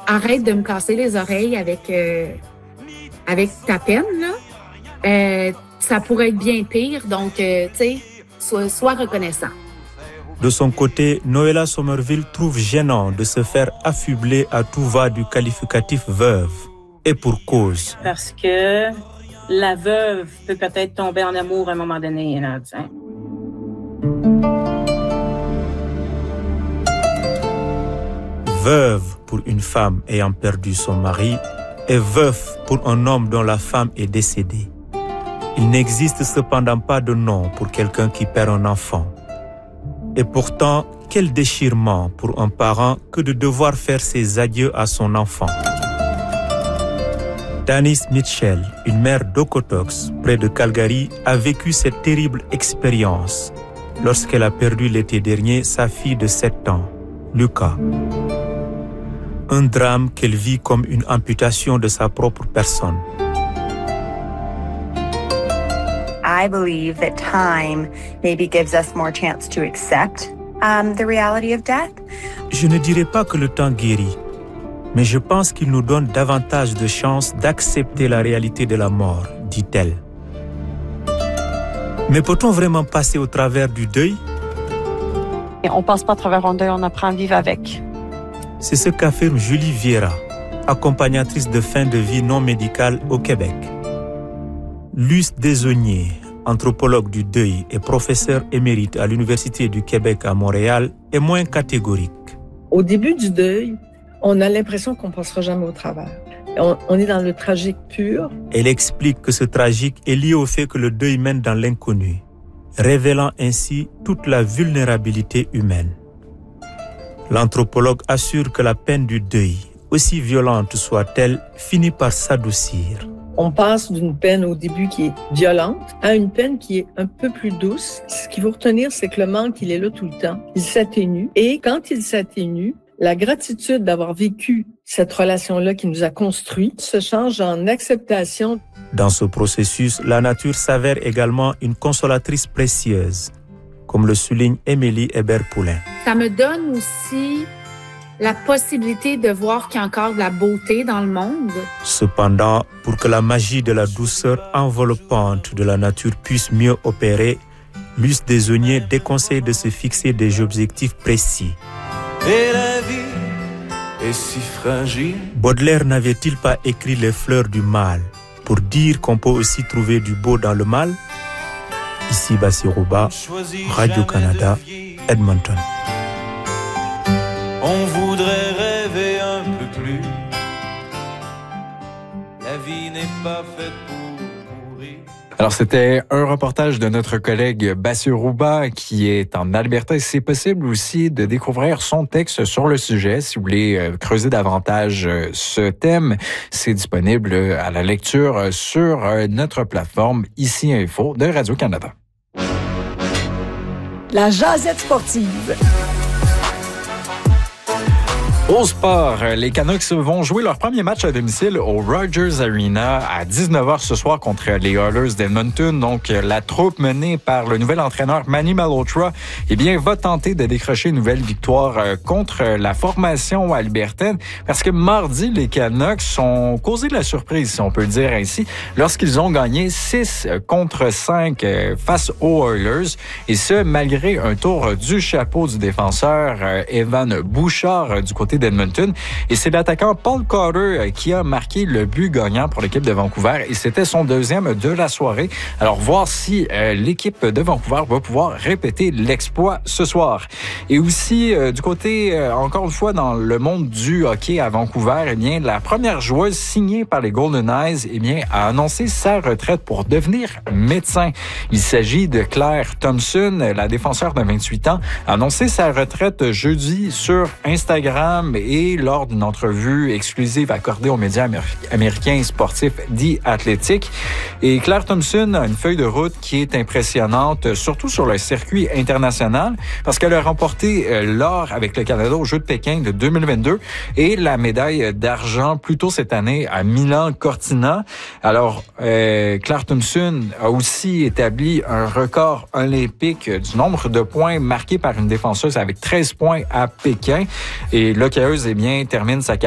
arrête de me casser les oreilles avec ta peine, là. Ça pourrait être bien pire, donc, tu sais, sois reconnaissant. De son côté, Noëlla Sommerville trouve gênant de se faire affubler à tout va du qualificatif veuve. Et pour cause. Parce que la veuve peut peut-être tomber en amour à un moment donné, là, tu sais. Veuve pour une femme ayant perdu son mari et veuf pour un homme dont la femme est décédée. Il n'existe cependant pas de nom pour quelqu'un qui perd un enfant. Et pourtant, quel déchirement pour un parent que de devoir faire ses adieux à son enfant. Danis Mitchell, une mère d'Okotoks, près de Calgary, a vécu cette terrible expérience lorsqu'elle a perdu l'été dernier sa fille de 7 ans, Lucas. Un drame qu'elle vit comme une amputation de sa propre personne. I believe that time maybe gives us more chance to accept the reality of death. Je ne dirais pas que le temps guérit, mais je pense qu'il nous donne davantage de chances d'accepter la réalité de la mort, dit-elle. Mais peut-on vraiment passer au travers du deuil? On passe pas à travers un deuil, on apprend à vivre avec. C'est ce qu'affirme Julie Vieira, accompagnatrice de fin de vie non médicale au Québec. Luce Desaulniers, anthropologue du deuil et professeur émérite à l'Université du Québec à Montréal, est moins catégorique. Au début du deuil, on a l'impression qu'on ne passera jamais au travers. On est dans le tragique pur. Elle explique que ce tragique est lié au fait que le deuil mène dans l'inconnu, révélant ainsi toute la vulnérabilité humaine. L'anthropologue assure que la peine du deuil, aussi violente soit-elle, finit par s'adoucir. On passe d'une peine au début qui est violente à une peine qui est un peu plus douce. Ce qu'il faut retenir, c'est que le manque, il est là tout le temps. Il s'atténue. Et quand il s'atténue, la gratitude d'avoir vécu cette relation-là qui nous a construit se change en acceptation. Dans ce processus, la nature s'avère également une consolatrice précieuse, comme le souligne Émilie Hébert-Poulain. Ça me donne aussi la possibilité de voir qu'il y a encore de la beauté dans le monde. Cependant, pour que la magie de la douceur enveloppante de la nature puisse mieux opérer, Luce Desaulniers déconseille de se fixer des objectifs précis. Et la vie est si fragile. Baudelaire n'avait-il pas écrit les fleurs du mal pour dire qu'on peut aussi trouver du beau dans le mal? Ici Bassirouba, Radio-Canada, Edmonton. On voudrait rêver un peu plus. La vie n'est pas faite pour mourir. Alors, c'était un reportage de notre collègue Bassirouba qui est en Alberta. Et c'est possible aussi de découvrir son texte sur le sujet. Si vous voulez creuser davantage ce thème, c'est disponible à la lecture sur notre plateforme Ici Info de Radio-Canada. La jasette sportive. Au sport, les Canucks vont jouer leur premier match à domicile au Rogers Arena à 19h ce soir contre les Oilers d'Edmonton. Donc, la troupe menée par le nouvel entraîneur Manny Malhotra, va tenter de décrocher une nouvelle victoire contre la formation albertaine parce que mardi, les Canucks ont causé la surprise, si on peut le dire ainsi, lorsqu'ils ont gagné 6-5 face aux Oilers. Et ce, malgré un tour du chapeau du défenseur Evan Bouchard du côté d'Edmonton. Et c'est l'attaquant Paul Cotter qui a marqué le but gagnant pour l'équipe de Vancouver. Et c'était son deuxième de la soirée. Alors, voir si l'équipe de Vancouver va pouvoir répéter l'exploit ce soir. Et aussi, du côté, encore une fois, dans le monde du hockey à Vancouver, la première joueuse signée par les Golden Eyes, a annoncé sa retraite pour devenir médecin. Il s'agit de Claire Thompson, la défenseur de 28 ans, a annoncé sa retraite jeudi sur Instagram et lors d'une entrevue exclusive accordée aux médias américains sportifs The Athletic. Et Claire Thompson a une feuille de route qui est impressionnante, surtout sur le circuit international, parce qu'elle a remporté l'or avec le Canada aux Jeux de Pékin de 2022 et la médaille d'argent plus tôt cette année à Milan-Cortina. Alors, Claire Thompson a aussi établi un record olympique du nombre de points marqués par une défenseuse avec 13 points à Pékin. Et l'hockeyeuse, termine sa carrière